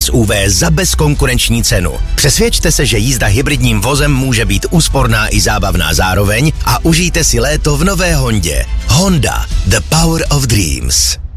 SUV za bezkonkurenční cenu. Přesvědčte se, že jízda hybridním vozem může být úsporná i zábavná zároveň a užijte si léto v nové Hondě. Honda, the power of dreams.